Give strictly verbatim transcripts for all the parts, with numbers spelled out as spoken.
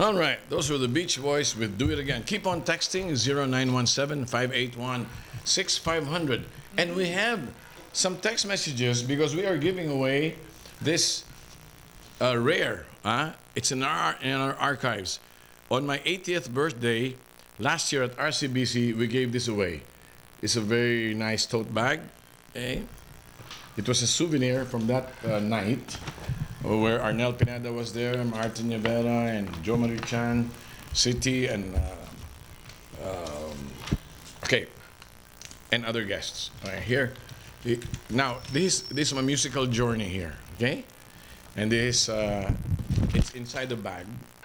All right, those were the Beach Boys with Do It Again. Keep on texting zero nine one seven, five eight one, six five zero zero. And we have some text messages because we are giving away this uh, rare. Uh, it's in our, in our archives. On my eightieth birthday, last year at R C B C, we gave this away. It's a very nice tote bag. Okay? It was a souvenir from that uh, night where Arnel Pineda was there, Martin Rivera, and Joe Marie Chan, City, and uh, um, okay, and other guests. All right, here, now this this is my musical journey here. Okay, and this uh, it's inside the bag.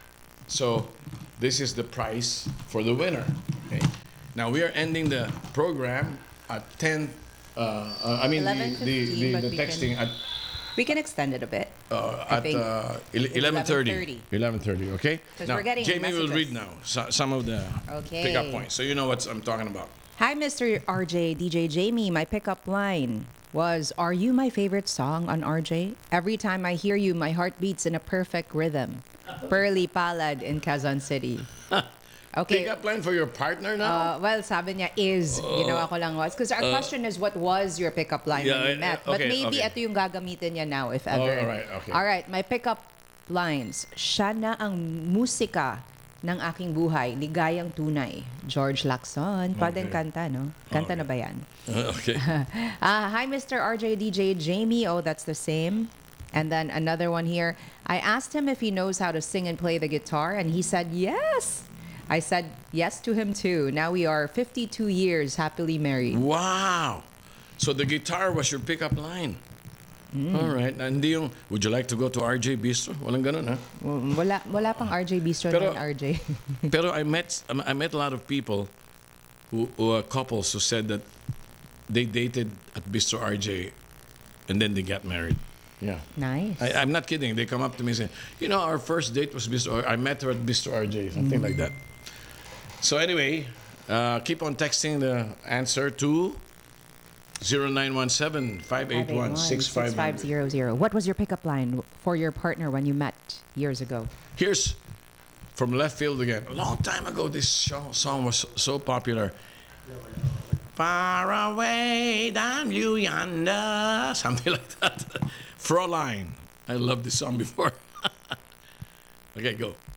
So this is the prize for the winner. Okay, now we are ending the program at ten. Uh, uh, I mean the the, the, but the we texting can- at We can extend it a bit. uh, I at think uh, eleven thirty. eleven thirty. eleven thirty, okay? 'Cause Now, we're getting Jamie will messages. read now so, some of the Okay. pickup points, so you know what I'm talking about. Hi, Mister R J, D J Jamie. My pickup line was, "Are you my favorite song on R J? Every time I hear you, my heart beats in a perfect rhythm." Pearly Palad in Quezon City. Okay. Pickup line for your partner now? Uh, well, sabi niya is, ginawa ko lang was. Because our question is, what was your pickup line Yeah, when you uh, met? uh, But okay, maybe okay. ito yung gagamitin niya now, if Oh, ever. all right, okay. All right, my pickup lines. Siya na ang musika ng aking buhay, ligayang tunay. George Lacson. Pwedeng Okay. kanta, no? Kanta Okay. na ba yan? okay. Uh, hi, Mister R J D J Jamie. Oh, that's the same. And then another one here. I asked him if he knows how to sing and play the guitar, and he said yes. I said yes to him too. Now we are fifty-two years happily married. Wow! So the guitar was your pickup line. Hmm. All right. Hindi yung, would you like to go to R J Bistro? Walang ganun, ha? W- Wala, wala pang R J Bistro Pero- ng R J. Pero I met I met a lot of people who, who are couples who said that they dated at Bistro R J and then they got married. Yeah. Nice. I, I'm not kidding. They come up to me and say, you know, our first date was Bistro. I met her at Bistro R J, something like that. So anyway, uh, keep on texting the answer to zero nine one seven, five eight one, six five zero zero. zero. What was your pickup line for your partner when you met years ago? Here's from left field again. A long time ago, this show, song was so popular. Far away, down you yonder. Something like that. Fraulein. I loved this song before. Okay, go.